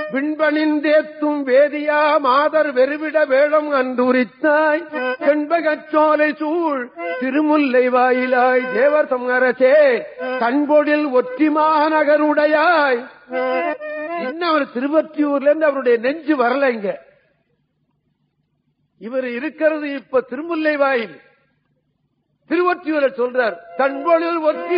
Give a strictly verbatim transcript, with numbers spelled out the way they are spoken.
விண்பணிந்தேத்தும் வேதியா மாதர் வெறுவிட வேடம் அன்றுரித்தாய் செண்பகச்சோலை சூழ் திருமுல்லை வாயிலாய் தேவர் தம் அரசே கண்பொழில் ஒற்றிமாநகருடையாய். இன்னும் அவர் திருவொற்றியூர்ல இருந்து அவருடைய நெஞ்சு வரலைங்க. இவர் இருக்கிறது இப்ப திருமுல்லை வாயில். திருவொற்றியூரை சொல்றார். கண்பொழில் ஒற்றி